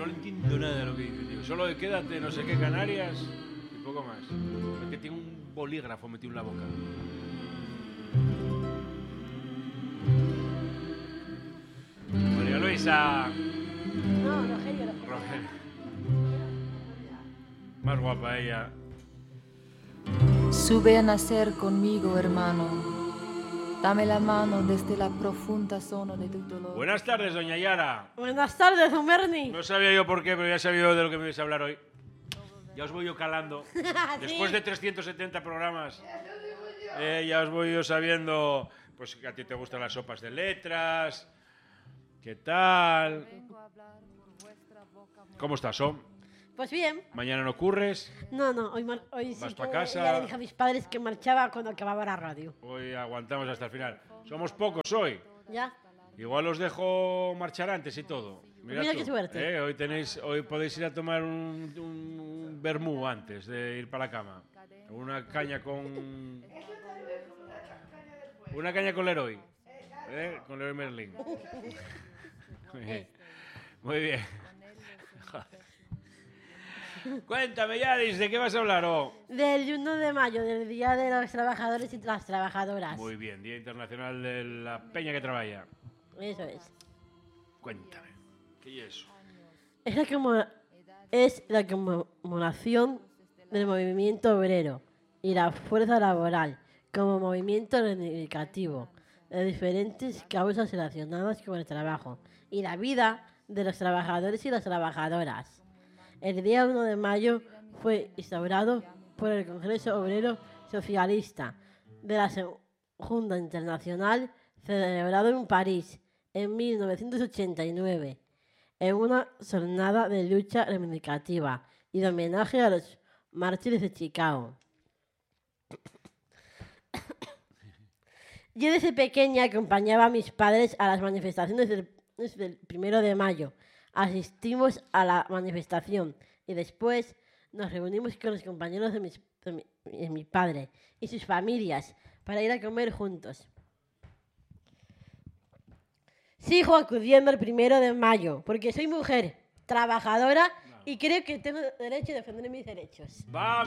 no entiendo nada de lo que dice, tío. Solo de quédate no sé qué Canarias y poco más. Porque tiene un bolígrafo metido en la boca. María Luisa. No, Rogelio. Rogelio. Más guapa ella. Sube a nacer conmigo, hermano. Dame la mano desde la profunda zona de tu dolor. Buenas tardes, doña Yara. Buenas tardes, don Bernie. No sabía yo por qué, pero ya he sabido de lo que me vais a hablar hoy. Ya os voy yo calando. Después de 370 programas, ya os voy yo sabiendo pues que a ti te gustan las sopas de letras. ¿Qué tal? ¿Cómo estás, Om? Pues bien. ¿Mañana no ocurres? No, hoy sí ¿Vas que pa' casa? ya le dije a mis padres que marchaba cuando acababa la radio. Hoy aguantamos hasta el final. Somos pocos hoy. ¿Ya? Igual os dejo marchar antes y todo. Mira tú, qué suerte. Hoy podéis ir a tomar un vermú antes de ir para la cama. Una caña con... Una caña con Leroy. Con Leroy Merlin. Muy bien. Muy bien. Cuéntame, Yaris, ¿de qué vas a hablar? Del 1 de mayo, del Día de los Trabajadores y las Trabajadoras. Muy bien, Día Internacional de la Peña que Trabaja. Eso es. Cuéntame, ¿qué es eso? Es la conmemoración del movimiento obrero y la fuerza laboral como movimiento reivindicativo de diferentes causas relacionadas con el trabajo y la vida de los trabajadores y las trabajadoras. El día 1 de mayo fue instaurado por el Congreso Obrero Socialista de la Segunda Internacional, celebrado en París en 1989, en una jornada de lucha reivindicativa y de homenaje a los mártires de Chicago. Yo desde pequeña acompañaba a mis padres a las manifestaciones del 1 de mayo. Asistimos a la manifestación y después nos reunimos con los compañeros de mi padre y sus familias para ir a comer juntos. Sigo acudiendo el 1 de mayo porque soy mujer trabajadora y creo que tengo derecho a defender mis derechos. ¡Vamos!